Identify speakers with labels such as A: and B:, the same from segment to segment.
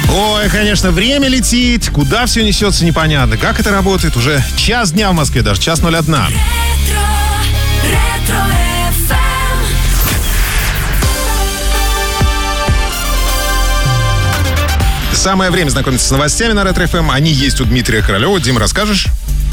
A: Ой, конечно, время летит, куда все несется, непонятно. Как это работает? Уже час дня в Москве, даже час 01. Самое время знакомиться с новостями на Ретро-ФМ. Они есть у Дмитрия Королева. Дим, расскажешь?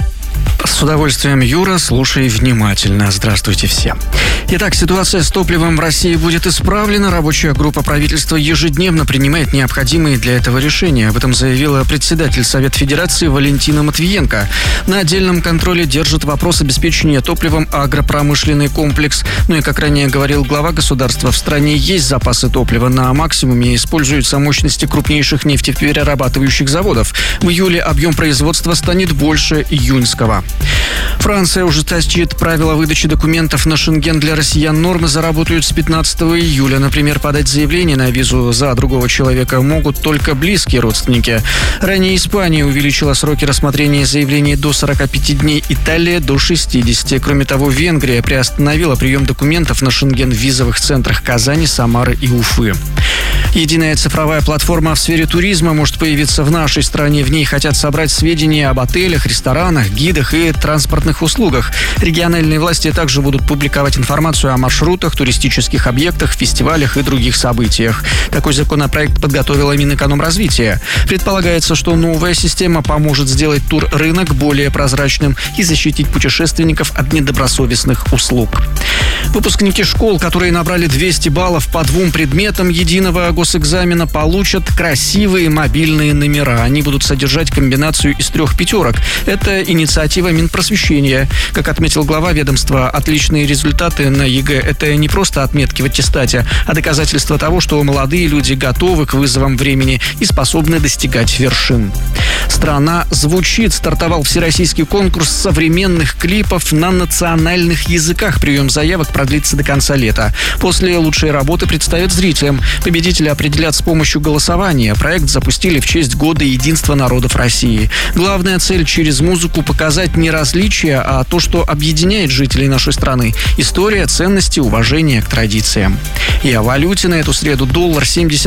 B: С удовольствием, Юра. Слушай внимательно. Здравствуйте всем. Итак, ситуация с топливом в России будет исправлена. Рабочая группа правительства ежедневно принимает необходимые для этого решения. Об этом заявила председатель Совета Федерации Валентина Матвиенко. На отдельном контроле держит вопрос обеспечения топливом агропромышленный комплекс. Ну и, как ранее говорил глава государства, в стране есть запасы топлива на максимуме. Используются мощности крупнейших нефтеперерабатывающих заводов. В июле объем производства станет больше июньского. Франция ужесточит правила выдачи документов на Шенген для россиян. Нормы заработают с 15 июля. Например, подать заявление на визу за другого человека могут только близкие родственники. Ранее Испания увеличила сроки рассмотрения заявлений до 45 дней, Италия до 60. Кроме того, Венгрия приостановила прием документов на Шенген в визовых центрах Казани, Самары и Уфы. Единая цифровая платформа в сфере туризма может появиться в нашей стране. В ней хотят собрать сведения об отелях, ресторанах, гидах и транспортных услугах. Региональные власти также будут публиковать информацию о маршрутах, туристических объектах, фестивалях и других событиях. Такой законопроект подготовила Минэкономразвития. Предполагается, что новая система поможет сделать туррынок более прозрачным и защитить путешественников от недобросовестных услуг. Выпускники школ, которые набрали 200 баллов по 2 предметам единого госэкзамена, получат красивые мобильные номера. Они будут содержать комбинацию из 3 пятерок. Это инициатива Минпросвещения. Как отметил глава ведомства, отличные результаты на ЕГЭ – это не просто отметки в аттестате, а доказательство того, что молодые люди готовы к вызовам времени и способны достигать вершин. «Страна звучит» стартовал всероссийский конкурс современных клипов на национальных языках. Прием заявок продлится до конца лета. После лучшей работы представят зрителям. Победителя определят с помощью голосования. Проект запустили в честь Года единства народов России. Главная цель – через музыку показать не различия, а то, что объединяет жителей нашей страны. История, ценности, уважение к традициям. И о валюте на эту среду: доллар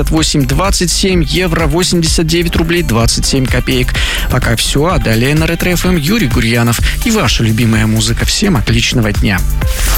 B: 78.27, евро 89 рублей 27 копеек. Пока все, а далее на Ретро-ФМ Юрий Гурьянов и ваша любимая музыка. Всем отличного дня.